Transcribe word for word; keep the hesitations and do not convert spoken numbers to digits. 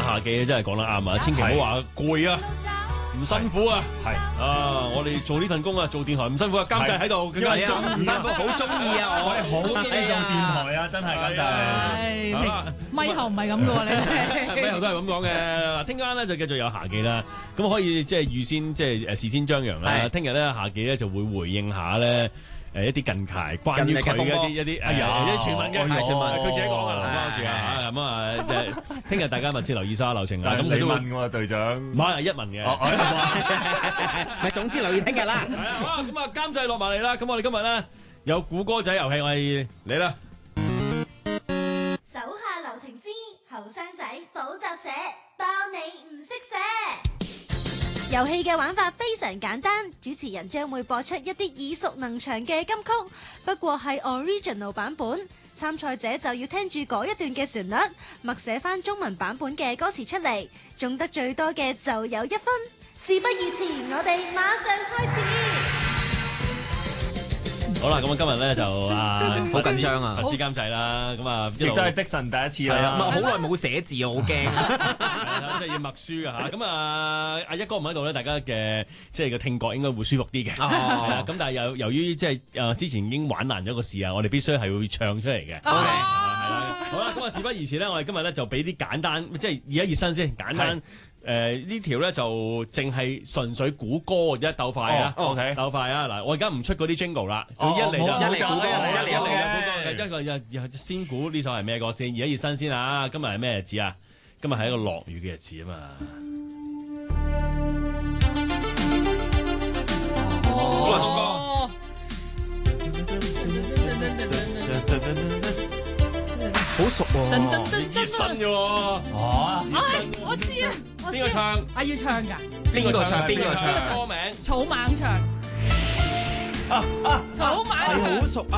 夏記真係講得啱啊！千祈唔好話攰啊，唔辛苦啊， 係啊！我哋做呢份工啊，做電台唔辛苦啊，監製喺度更加因為中唔辛苦，好中意啊！我哋好中意做電台啊，真係監製。 好啦係，咪後唔係咁嘅喎，你哋。 咪後都係咁講嘅。嗱，聽晚咧就繼續有夏記啦，咁可以即係預先即係誒事先張揚啦。 係聽日咧夏記咧就會回應下咧。誒一啲近期關於佢嘅一啲一啲誒一啲傳聞嘅， 係傳聞佢自己講啊，唔關我事啊嚇咁啊誒，聽日大家密切留意沙流程啊，咁你佢都會問我隊長， 唔係一問嘅。 咪總之留意聽日啦。 係啊，好啦，咁啊監製落埋嚟啦，咁我哋今日咧有估歌仔遊戲，我哋嚟啦。 手下留情之後生仔補習社，當你唔識寫。遊戲嘅玩法非常簡單，主持人將會播出一啲耳熟能詳嘅金曲，不過係 original 版本。參賽者就要聽住嗰一段嘅旋律，默寫翻中文版本嘅歌詞出嚟，中得最多嘅就有一分。事不宜遲，我哋馬上開始。 好啦，咁啊今日咧就啊好緊張啊佛師監製啦，咁啊一路亦都係的神第一次係啊， 啦。 好耐冇寫字，我好驚。 即係要默書㗎嚇，咁啊阿一哥唔喺度咧，大家嘅即係個聽覺應該會舒服啲嘅。係啦，咁但係由由於即係誒之前已經玩爛咗個事啊，我哋必須係會唱出嚟嘅。係啦，好啦，咁啊事不宜遲咧，我哋今日咧就俾啲簡單，即係熱一熱身先，簡單。誒呢條咧就淨係純粹估歌嘅啫，鬥快啊 ！OK， 鬥快啊！嗱，我而家唔出嗰啲 jingle 啦， 哦一嚟就一嚟估歌一嚟一嚟就估歌，一個又又先估呢首係咩歌先？熱一熱身先啊！今日係咩日子啊？今日係一個落雨嘅日子啊嘛！ 哦， 好熟喎。 噔噔噔熱身嘅喎， 哦， 唉，我知啊，我知邊個唱？ 啊，要唱㗎， 邊個唱邊個邊唱？ 個歌名？ 草蜢唱， 啊啊， 草蜢係好唱， 熟啊！